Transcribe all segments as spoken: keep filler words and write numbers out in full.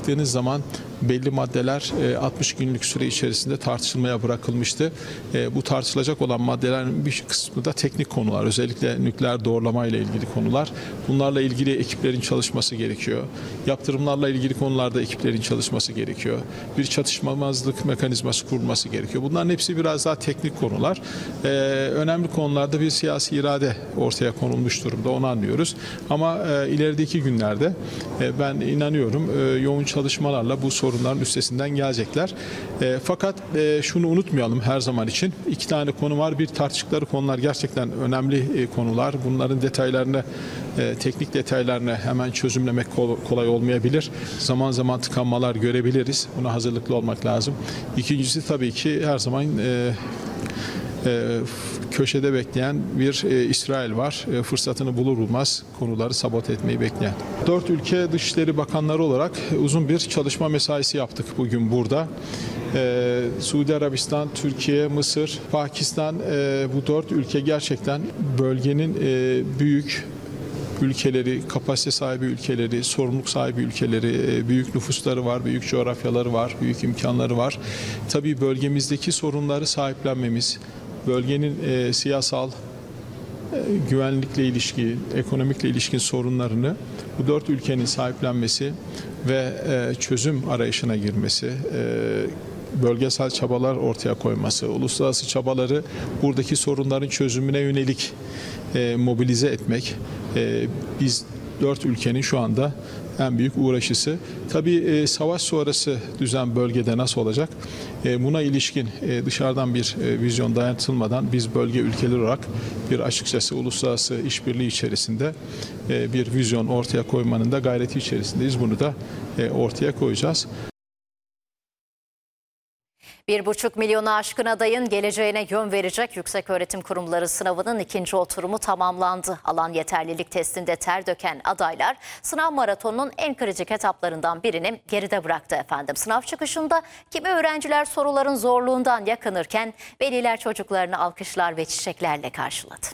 baktığınız zaman belli maddeler altmış günlük süre içerisinde tartışılmaya bırakılmıştı. Bu tartışılacak olan maddelerin bir kısmı da teknik konular, özellikle nükleer doğrulama ile ilgili konular. Bunlarla ilgili ekiplerin çalışması gerekiyor. Yaptırımlarla ilgili konularda ekiplerin çalışması gerekiyor. Bir çatışmamazlık mekanizması kurulması gerekiyor. Bunların hepsi biraz daha teknik konular. Ee, önemli konularda bir siyasi irade ortaya konulmuş durumda, onu anlıyoruz. Ama e, ilerideki günlerde e, ben inanıyorum e, yoğun çalışmalarla bu sorunların üstesinden gelecekler. E, fakat e, şunu unutmayalım her zaman için. İki tane konu var. Bir, tartıştıkları konular gerçekten önemli e, konular. Bunların detaylarını, e, teknik detaylarını hemen çözümlemek kolay olmayabilir. Zaman zaman tıkanmalar görebiliriz. Buna hazırlıklı olmak lazım. İkincisi tabii ki her zaman e, e, köşede bekleyen bir e, İsrail var. E, fırsatını bulur bulmaz konuları sabote etmeyi bekleyen. Dört ülke Dışişleri Bakanları olarak uzun bir çalışma mesaisi yaptık bugün burada. E, Suudi Arabistan, Türkiye, Mısır, Pakistan, e, bu dört ülke gerçekten bölgenin e, büyük ülkeleri, kapasite sahibi ülkeleri, sorumluluk sahibi ülkeleri, büyük nüfusları var, büyük coğrafyaları var, büyük imkanları var. Tabii bölgemizdeki sorunları sahiplenmemiz, bölgenin e, siyasal, e, güvenlikle ilişkin, ekonomikle ilişkin sorunlarını bu dört ülkenin sahiplenmesi ve e, çözüm arayışına girmesi, e, bölgesel çabalar ortaya koyması, uluslararası çabaları buradaki sorunların çözümüne yönelik e, mobilize etmek, e, biz dört ülkenin şu anda en büyük uğraşısı. Tabii e, savaş sonrası düzen bölgede nasıl olacak? E, buna ilişkin e, dışarıdan bir e, vizyon dayatılmadan biz bölge ülkeleri olarak bir açıkçası uluslararası işbirliği içerisinde e, bir vizyon ortaya koymanın da gayreti içerisindeyiz. Bunu da e, ortaya koyacağız. Bir buçuk milyonu aşkın adayın geleceğine yön verecek yükseköğretim kurumları sınavının ikinci oturumu tamamlandı. Alan yeterlilik testinde ter döken adaylar sınav maratonunun en kritik etaplarından birini geride bıraktı efendim. Sınav çıkışında kimi öğrenciler soruların zorluğundan yakınırken veliler çocuklarını alkışlar ve çiçeklerle karşıladı.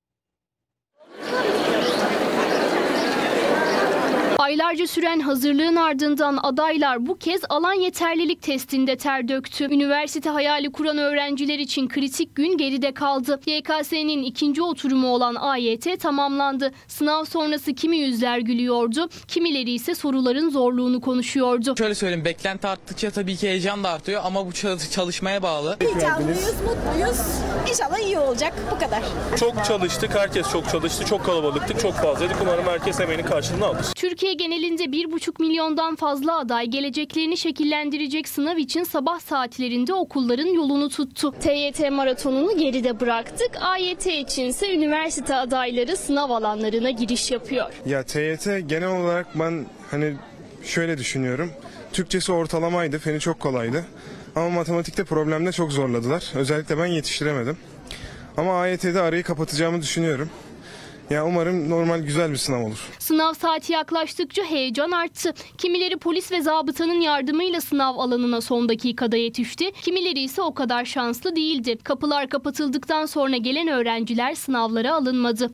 Aylarca süren hazırlığın ardından adaylar bu kez alan yeterlilik testinde ter döktü. Üniversite hayali kuran öğrenciler için kritik gün geride kaldı. Y K S'nin ikinci oturumu olan A Y T tamamlandı. Sınav sonrası kimi yüzler gülüyordu, kimileri ise soruların zorluğunu konuşuyordu. Şöyle söyleyeyim, beklenti arttıkça tabii ki heyecan da artıyor ama bu çalışmaya bağlı. Heyecanlıyız, mutluyuz. İnşallah iyi olacak, bu kadar. Çok çalıştık, herkes çok çalıştı, çok kalabalıktık, çok fazlaydık. Umarım herkes emeğinin karşılığını alır. Türkiye genelinde bir buçuk milyondan fazla aday geleceklerini şekillendirecek sınav için sabah saatlerinde okulların yolunu tuttu. T Y T maratonunu geride bıraktık. A Y T içinse üniversite adayları sınav alanlarına giriş yapıyor. Ya T Y T genel olarak ben hani şöyle düşünüyorum. Türkçesi ortalamaydı, feni çok kolaydı. Ama matematikte problemde çok zorladılar. Özellikle ben yetiştiremedim. Ama A Y T'de arayı kapatacağımı düşünüyorum. Ya umarım normal güzel bir sınav olur. Sınav saati yaklaştıkça heyecan arttı. Kimileri polis ve zabıtanın yardımıyla sınav alanına son dakikada yetişti. Kimileri ise o kadar şanslı değildi. Kapılar kapatıldıktan sonra gelen öğrenciler sınavlara alınmadı.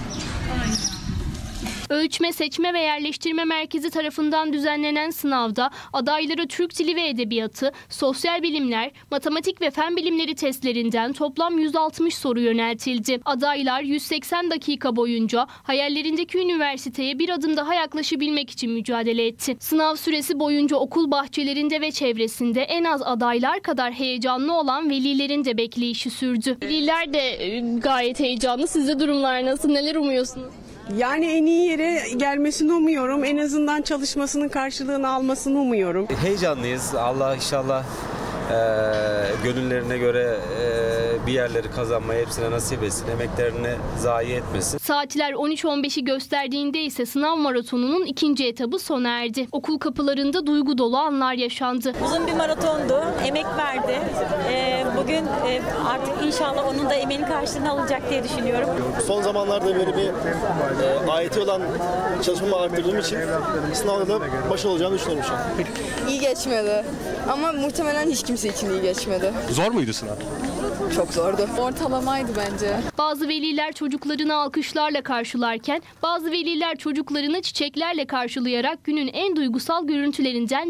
Ölçme, Seçme ve Yerleştirme Merkezi tarafından düzenlenen sınavda adaylara Türk Dili ve Edebiyatı, Sosyal Bilimler, Matematik ve Fen Bilimleri testlerinden toplam yüz altmış soru yöneltildi. Adaylar yüz seksen dakika boyunca hayallerindeki üniversiteye bir adım daha yaklaşabilmek için mücadele etti. Sınav süresi boyunca okul bahçelerinde ve çevresinde en az adaylar kadar heyecanlı olan velilerin de bekleyişi sürdü. Veliler de gayet heyecanlı. Sizde durumlar nasıl? Neler umuyorsunuz? Yani en iyi yere gelmesini umuyorum. En azından çalışmasının karşılığını almasını umuyorum. Heyecanlıyız. Allah inşallah e, gönüllerine göre e, bir yerleri kazanmayı hepsine nasip etsin. Emeklerini zayi etmesin. Saatler on üç on beşi gösterdiğinde ise sınav maratonunun ikinci etabı sona erdi. Okul kapılarında duygu dolu anlar yaşandı. Uzun bir maratondu, emek verdi. Ee, bugün e, artık inşallah onun da emeğinin karşılığını alacak diye düşünüyorum. Son zamanlarda böyle bir e, A Y T olan çalışmamı arttırdığım için sınavda da başarılı olacağını düşünüyorum şu an. İyi geçmedi ama muhtemelen hiç kimse için iyi geçmedi. Zor muydu sınav? Çok zordu. Ortalamaydı bence. Bazı veliler çocuklarını alkışlarla karşılarken bazı veliler çocuklarını çiçeklerle karşılayarak günün en duygusal görüntülerinden